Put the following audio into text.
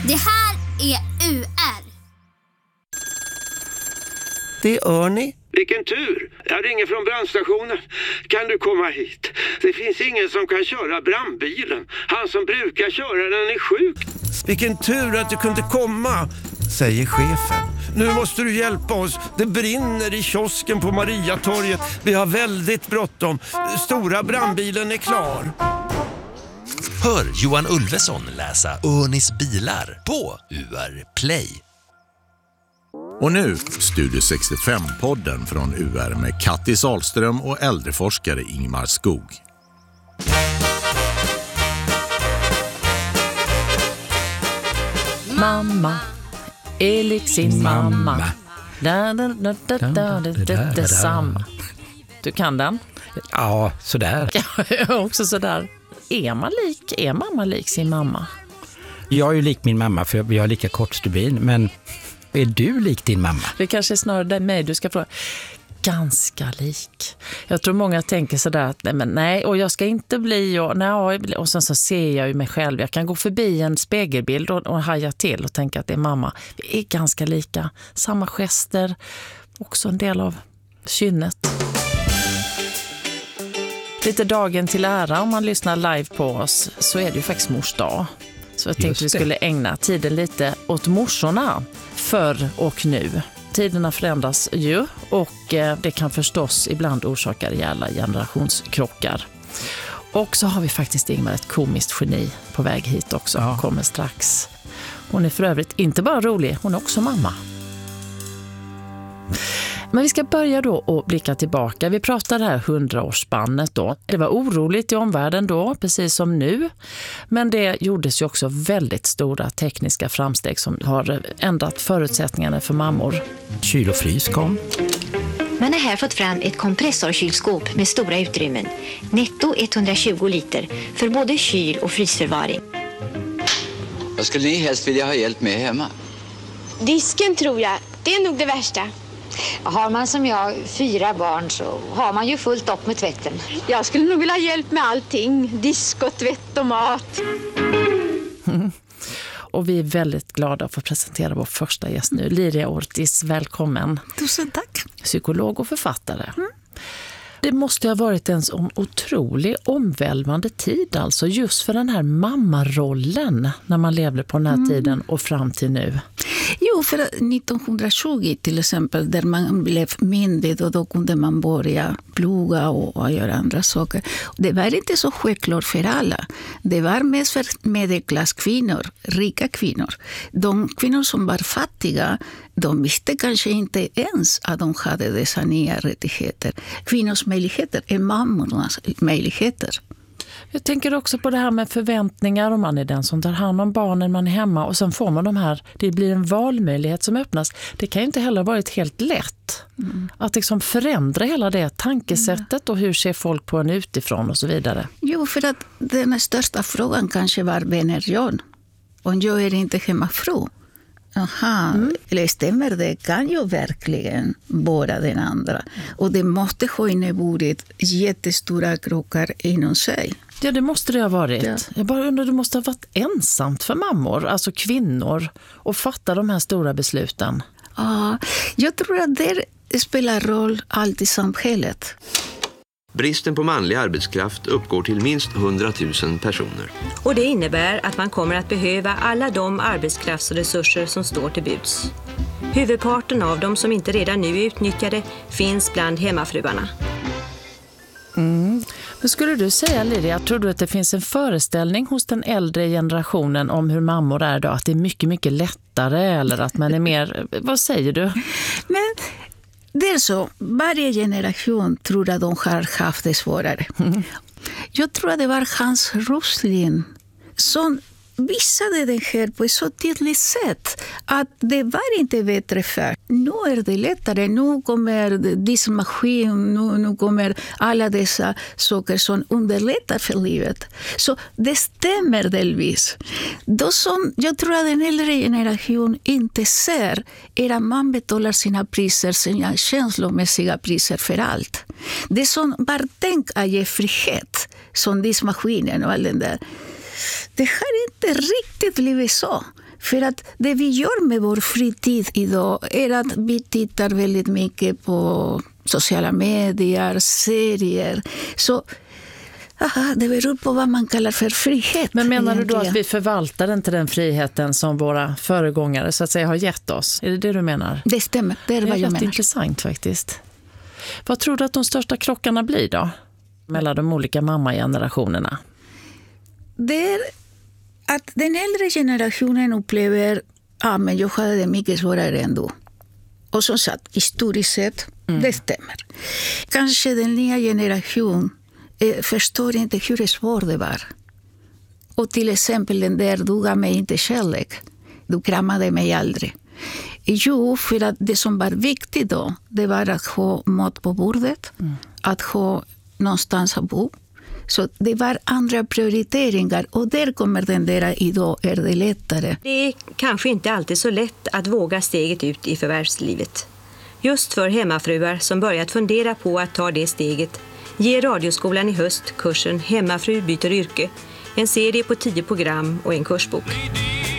Det här är UR. Det är Örni. Vilken tur! Jag ringer från brandstationen. Kan du komma hit? Det finns ingen som kan köra brandbilen. Han som brukar köra den är sjuk. Vilken tur att du kunde komma, säger chefen. Nu måste du hjälpa oss. Det brinner i kiosken på Mariatorget. Vi har väldigt bråttom. Stora brandbilen är klar. Hör Johan Ulveson läsa Örnis bilar på UR Play. Och nu Studio 65-podden från UR med Kattis Ahlström och äldreforskare Ingmar Skog. Mamma är lik sin mamma. Detsamma. Du kan den? Ja, sådär. Ja, också sådär. Är mamma lik sin mamma? Jag är ju lik min mamma för vi har lika kort stubin, men är du lik din mamma? Det kanske är snarare mig du ska fråga. Ganska lik. Jag tror många tänker sådär att nej, och jag ska inte bli och sen så ser jag ju mig själv. Jag kan gå förbi en spegelbild och haja till och tänka att det är mamma. Vi är ganska lika. Samma gester, också en del av kynnet. Lite dagen till ära om man lyssnar live på oss så är det ju faktiskt mors dag. Så jag tänkte vi skulle ägna tiden lite åt morsorna förr och nu. Tiderna förändras ju och det kan förstås ibland orsaka rejäla generationskrockar. Och så har vi faktiskt Ingmar ett komiskt geni på väg hit också. Ja. Kommer strax. Hon är för övrigt inte bara rolig, hon är också mamma. Men vi ska börja då och blicka tillbaka. Vi pratar det här 100-årsspannet då. Det var oroligt i omvärlden då, precis som nu. Men det gjordes ju också väldigt stora tekniska framsteg som har ändrat förutsättningarna för mammor. Kyl och frys kom. Man har här fått fram ett kompressorkylskåp med stora utrymmen. Netto 120 liter för både kyl- och frysförvaring. Vad skulle ni helst vilja ha hjälp med hemma? Disken tror jag. Det är nog det värsta. Har man som jag 4 barn så har man ju fullt upp med tvätten. Jag skulle nog vilja ha hjälp med allting. Disk och tvätt och mat. Och vi är väldigt glada att få presentera vår första gäst nu. Liria Ortiz, välkommen. Tusen tack. Psykolog och författare. Det måste ha varit en otrolig omvälvande tid alltså just för den här mammarollen när man levde på den här tiden och fram till nu. Jo, för 1920 till exempel där man blev myndig och då kunde man börja plugga och göra andra saker. Det var inte så självklart för alla. Det var mest för medelklasskvinnor, rika kvinnor. De kvinnor som var fattiga, de visste kanske inte ens att de hade dessa nya rättigheter. Kvinnors möjligheter är mammornas möjligheter. Jag tänker också på det här med förväntningar om man är den som tar hand om barnen, man är hemma och sen får man de här, det blir en valmöjlighet som öppnas. Det kan ju inte heller ha varit helt lätt att liksom förändra hela det tankesättet och hur ser folk på en utifrån och så vidare. Jo, för att den största frågan kanske var vem är jag? Om jag är inte hemmafru. Eller stämmer det? Kan ju verkligen vara den andra. Och det måste ha inneburit jättestora krockar inom sig. Ja, det måste det ha varit. Ja. Jag bara undrar, det måste ha varit ensamt för mammor, alltså kvinnor, att fatta de här stora besluten. Ja, jag tror att det spelar roll allt i samhället. Bristen på manlig arbetskraft uppgår till minst 100 000 personer. Och det innebär att man kommer att behöva alla de arbetskraftsresurser som står till buds. Huvudparten av dem som inte redan nu är utnyttjade finns bland hemmafruarna. Men skulle du säga, Liria, tror du att det finns en föreställning hos den äldre generationen om hur mammor är då? Att det är mycket, mycket lättare eller att man är mer... Vad säger du? Men... Det är så, varje generation tror att de har haft det svårare. Jag tror att det var Hans Rosling som visade det här på ett så tydligt sätt att det var inte bättre för. Nu är det lättare, nu kommer diskmaskin, nu kommer alla dessa saker som underlättar för livet. Så det stämmer delvis. Då som jag tror att den äldre generation inte ser är att man betalar sina priser, sina känslomässiga priser för allt. Det som var tänkt att ge frihet, som diskmaskinen och allt den där, det har inte riktigt blivit så. För att det vi gör med vår fritid idag är att vi tittar väldigt mycket på sociala medier, serier. Så det beror på vad man kallar för frihet. Men menar egentligen. du då att vi förvaltar inte den friheten som våra föregångare så att säga har gett oss? Är det du menar? Det stämmer, det är vad jag menar. Det är intressant faktiskt. Vad tror du att de största krockarna blir då? Mellan de olika mammagenerationerna? Det är att den äldre generationen upplever men jag hade det mycket svårare ändå. Och som sagt, historiskt sett, det stämmer. Kanske den nya generationen förstår inte hur svårt det var. Och till exempel den där, du gav mig inte kärlek. Du kramade mig aldrig. Jo, för att det som var viktigt då, det var att ha mat på bordet. Att ha någonstans att bo. Så det var andra prioriteringar och där kommer den där idag är det lättare. Det är kanske inte alltid så lätt att våga steget ut i förvärvslivet. Just för hemmafruar som börjat fundera på att ta det steget ger Radioskolan i höst kursen Hemmafru byter yrke, en serie på 10 program och en kursbok.